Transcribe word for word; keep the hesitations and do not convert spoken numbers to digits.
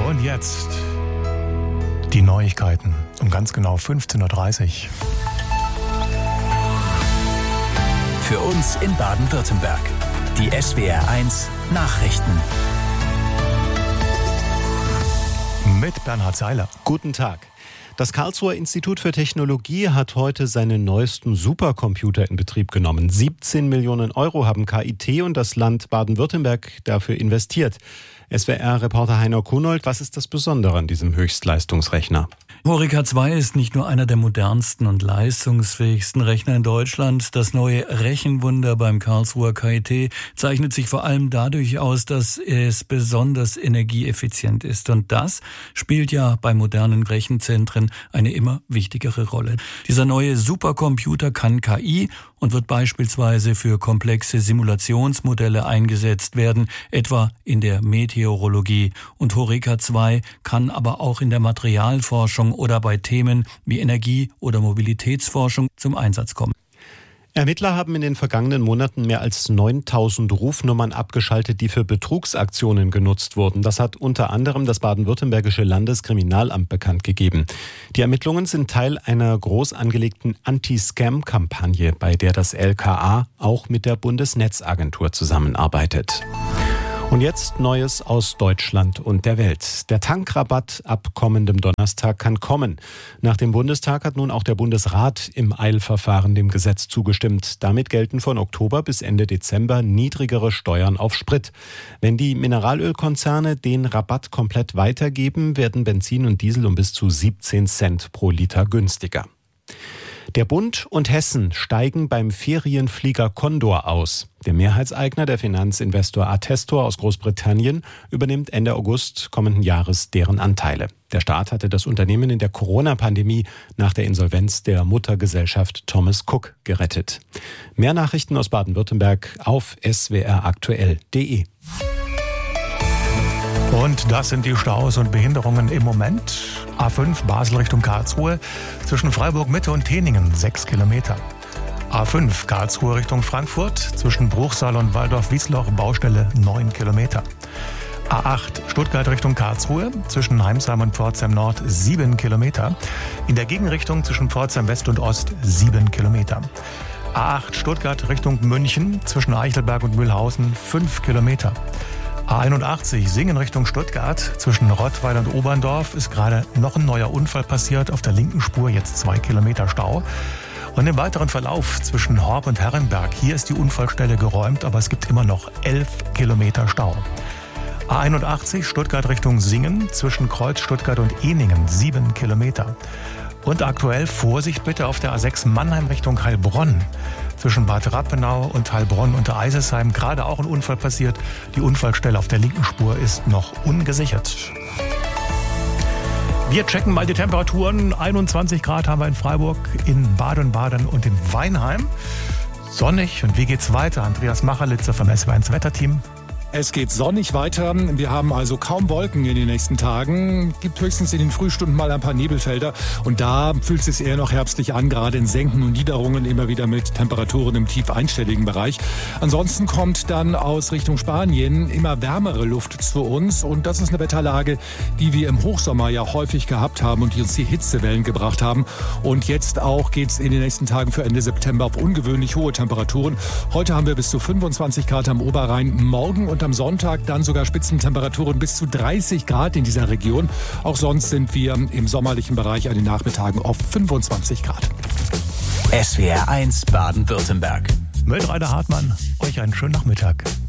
Und jetzt die Neuigkeiten um ganz genau fünfzehn Uhr dreißig. Für uns in Baden-Württemberg. Die S W R eins Nachrichten. Mit Bernhard Seiler. Guten Tag. Das Karlsruher Institut für Technologie hat heute seinen neuesten Supercomputer in Betrieb genommen. siebzehn Millionen Euro haben K I T und das Land Baden-Württemberg dafür investiert. S W R-Reporter Heiner Kunold, was ist das Besondere an diesem Höchstleistungsrechner? Horeca zwei ist nicht nur einer der modernsten und leistungsfähigsten Rechner in Deutschland. Das neue Rechenwunder beim Karlsruher K I T zeichnet sich vor allem dadurch aus, dass es besonders energieeffizient ist. Und das spielt ja bei modernen Rechenzentren eine immer wichtigere Rolle. Dieser neue Supercomputer kann K I und wird beispielsweise für komplexe Simulationsmodelle eingesetzt werden, etwa in der Meteorologie. Und Horeca zwei kann aber auch in der Materialforschung oder bei Themen wie Energie- oder Mobilitätsforschung zum Einsatz kommen. Ermittler haben in den vergangenen Monaten mehr als neuntausend Rufnummern abgeschaltet, die für Betrugsaktionen genutzt wurden. Das hat unter anderem das baden-württembergische Landeskriminalamt bekannt gegeben. Die Ermittlungen sind Teil einer groß angelegten Anti-Scam-Kampagne, bei der das L K A auch mit der Bundesnetzagentur zusammenarbeitet. Und jetzt Neues aus Deutschland und der Welt. Der Tankrabatt ab kommendem Donnerstag kann kommen. Nach dem Bundestag hat nun auch der Bundesrat im Eilverfahren dem Gesetz zugestimmt. Damit gelten von Oktober bis Ende Dezember niedrigere Steuern auf Sprit. Wenn die Mineralölkonzerne den Rabatt komplett weitergeben, werden Benzin und Diesel um bis zu siebzehn Cent pro Liter günstiger. Der Bund und Hessen steigen beim Ferienflieger Condor aus. Der Mehrheitseigner, der Finanzinvestor Attestor aus Großbritannien, übernimmt Ende August kommenden Jahres deren Anteile. Der Staat hatte das Unternehmen in der Corona-Pandemie nach der Insolvenz der Muttergesellschaft Thomas Cook gerettet. Mehr Nachrichten aus Baden-Württemberg auf s w r aktuell punkt d e. Und das sind die Staus und Behinderungen im Moment. A fünf Basel Richtung Karlsruhe, zwischen Freiburg Mitte und Teningen sechs Kilometer. A fünf Karlsruhe Richtung Frankfurt, zwischen Bruchsal und Waldorf-Wiesloch Baustelle neun Kilometer. A acht Stuttgart Richtung Karlsruhe, zwischen Heimsheim und Pforzheim Nord sieben Kilometer. In der Gegenrichtung zwischen Pforzheim West und Ost sieben Kilometer. A acht Stuttgart Richtung München, zwischen Eichelberg und Mühlhausen fünf Kilometer. A einundachtzig Singen Richtung Stuttgart, zwischen Rottweil und Oberndorf ist gerade noch ein neuer Unfall passiert. Auf der linken Spur jetzt zwei Kilometer Stau. Und im weiteren Verlauf zwischen Horb und Herrenberg, hier ist die Unfallstelle geräumt, aber es gibt immer noch elf Kilometer Stau. A einundachtzig Stuttgart Richtung Singen, zwischen Kreuz Stuttgart und Ehningen sieben Kilometer. Und aktuell Vorsicht bitte auf der A sechs Mannheim Richtung Heilbronn. Zwischen Bad Rappenau und Heilbronn unter Eisesheim gerade auch ein Unfall passiert. Die Unfallstelle auf der linken Spur ist noch ungesichert. Wir checken mal die Temperaturen. einundzwanzig Grad haben wir in Freiburg, in Baden-Baden und in Weinheim. Sonnig. Und wie geht's weiter? Andreas Macherlitzer vom S W R eins Wetterteam. Es geht sonnig weiter. Wir haben also kaum Wolken in den nächsten Tagen. Gibt höchstens in den Frühstunden mal ein paar Nebelfelder. Und da fühlt es sich eher noch herbstlich an, gerade in Senken und Niederungen immer wieder mit Temperaturen im tief einstelligen Bereich. Ansonsten kommt dann aus Richtung Spanien immer wärmere Luft zu uns. Und das ist eine Wetterlage, die wir im Hochsommer ja häufig gehabt haben und die uns die Hitzewellen gebracht haben. Und jetzt auch geht es in den nächsten Tagen für Ende September auf ungewöhnlich hohe Temperaturen. Heute haben wir bis zu fünfundzwanzig Grad am Oberrhein. Morgen und am Sonntag dann sogar Spitzentemperaturen bis zu dreißig Grad in dieser Region. Auch sonst sind wir im sommerlichen Bereich an den Nachmittagen auf fünfundzwanzig Grad. S W R eins Baden-Württemberg. Mit Rainer Hartmann, euch einen schönen Nachmittag.